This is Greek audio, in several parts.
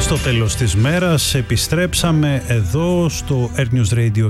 Στο τέλος της μέρας επιστρέψαμε εδώ στο Air News Radio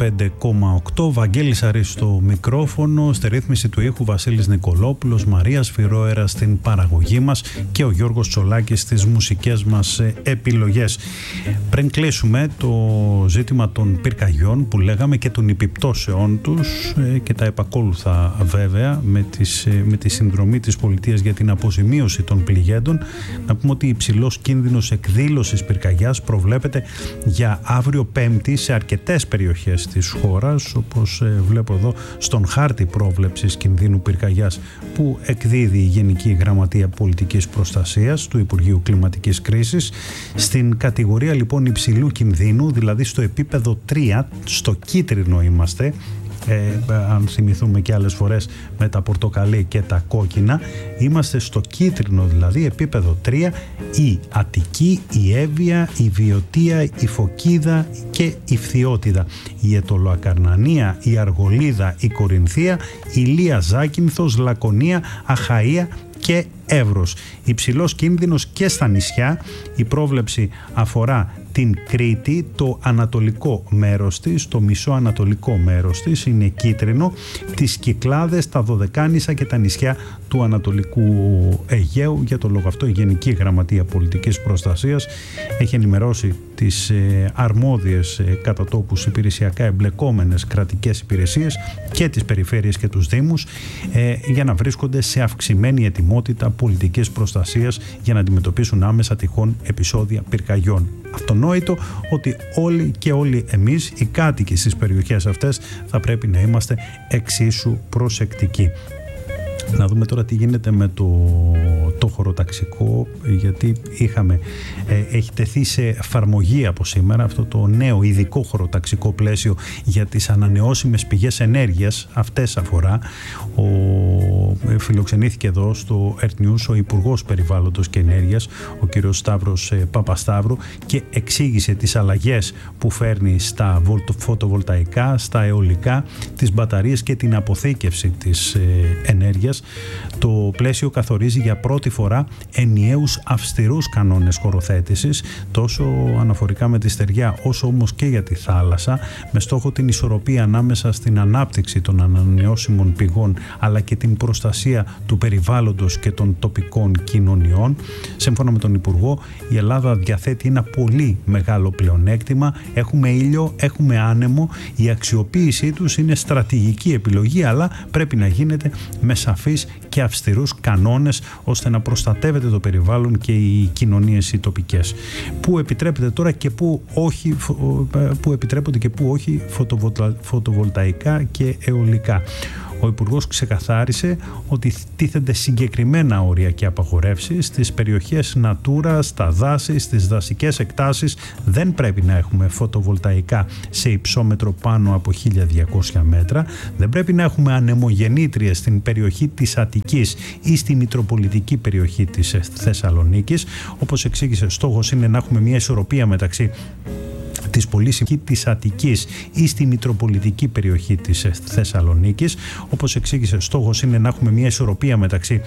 105,8. Βαγγέλης Αρής στο μικρόφωνο, στη ρύθμιση του ήχου Βασίλης Νικολόπουλος, Μαρία Σφυρόερα στην παραγωγή μας και ο Γιώργος Τσολάκης στις μουσικές μας επιλογές. Πριν κλείσουμε το ζήτημα των πυρκαγιών που λέγαμε και των επιπτώσεών τους και τα επακόλουθα βέβαια με τη συνδρομή της πολιτείας για την αποζημίωση των πληγέντων, να πούμε ότι υψηλός κίνδυνος εκδήλωσης πυρκαγιάς προβλέπεται για αύριο Πέμπτη σε αρκετές περιοχές της χώρας, όπως βλέπω εδώ στον χάρτη πρόβλεψης κινδύνου πυρκαγιάς που εκδίδει η Γενική Γραμματεία Πολιτικής Προστασίας του Υπουργείου Κλιματικής Κρίσης. Στην κατηγορία λοιπόν υψηλού κινδύνου, δηλαδή στο επίπεδο 3, στο κίτρινο είμαστε, αν θυμηθούμε και άλλες φορές με τα πορτοκαλί και τα κόκκινα, είμαστε στο κίτρινο δηλαδή επίπεδο 3 η Αττική, η Εύβοια, η Βιωτία, η Φωκίδα και η Φθιώτιδα, η Αιτωλοακαρνανία, η Αργολίδα, η Κορινθία, η Λία Ζάκυνθος, Λακωνία, Αχαΐα και Εύρος. Υψηλός κίνδυνος και στα νησιά. Η πρόβλεψη αφορά την Κρήτη, το ανατολικό μέρος της, το μισό ανατολικό μέρος της είναι κίτρινο, τις Κυκλάδες, τα Δωδεκάνησα και τα νησιά του Ανατολικού Αιγαίου. Για το λόγο αυτό η Γενική Γραμματεία Πολιτικής Προστασίας έχει ενημερώσει τις αρμόδιες κατά τόπους υπηρεσιακά εμπλεκόμενες κρατικές υπηρεσίες και τις περιφέρειες και τους δήμους για να βρίσκονται σε αυξημένη ετοιμότητα πολιτικής προστασίας για να αντιμετωπίσουν άμεσα τυχόν επεισόδια πυρκαγιών. Αυτονόητο ότι όλοι εμείς οι κάτοικοι στις περιοχές αυτές θα πρέπει να είμαστε εξίσου προσεκτικοί. Να δούμε τώρα τι γίνεται με το χωροταξικό, γιατί έχει τεθεί σε εφαρμογή από σήμερα αυτό το νέο ειδικό χωροταξικό πλαίσιο για τις ανανεώσιμες πηγές ενέργειας. Αυτές αφορά. Φιλοξενήθηκε εδώ στο Earth News ο Υπουργός Περιβάλλοντος και Ενέργειας, ο κύριος Σταύρος Παπασταύρου, και εξήγησε τις αλλαγές που φέρνει στα φωτοβολταϊκά, στα αιωλικά, τις μπαταρίες και την αποθήκευση της ενέργειας. Το πλαίσιο καθορίζει για πρώτη φορά ενιαίους αυστηρούς κανόνες χωροθέτησης, τόσο αναφορικά με τη στεριά όσο όμως και για τη θάλασσα, με στόχο την ισορροπία ανάμεσα στην ανάπτυξη των ανανεώσιμων πηγών αλλά και την προστασία του περιβάλλοντος και των τοπικών κοινωνιών. Σύμφωνα με τον Υπουργό, η Ελλάδα διαθέτει ένα πολύ μεγάλο πλεονέκτημα. Έχουμε ήλιο, έχουμε άνεμο, η αξιοποίησή τους είναι στρατηγική επιλογή, αλλά πρέπει να γίνεται με σαφείς και αυστηρούς κανόνες ώστε να προστατεύεται το περιβάλλον και οι κοινωνίες οι τοπικές. Πού επιτρέπεται τώρα και πού όχι, πού επιτρέπονται και πού όχι φωτοβολταϊκά και αιωλικά. Ο Υπουργός ξεκαθάρισε ότι τίθενται συγκεκριμένα όρια και απαγορεύσεις στις περιοχές Natura, στα δάση, στις δασικές εκτάσεις. Δεν πρέπει να έχουμε φωτοβολταϊκά σε υψόμετρο πάνω από 1200 μέτρα. Δεν πρέπει να έχουμε ανεμογεννήτριες στην περιοχή της Αττικής ή στη μητροπολιτική περιοχή της Θεσσαλονίκης. Όπως εξήγησε, στόχος είναι να έχουμε μια ισορροπία μεταξύ της πολύσιμης της Αττικής ή στη μητροπολιτική περιοχή της Θεσσαλονίκης. Όπως εξήγησε, στόχος είναι να έχουμε μια ισορροπία μεταξύ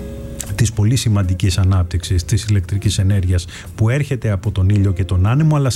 της πολύ σημαντικής ανάπτυξης της ηλεκτρικής ενέργειας που έρχεται από τον ήλιο και τον άνεμο, αλλά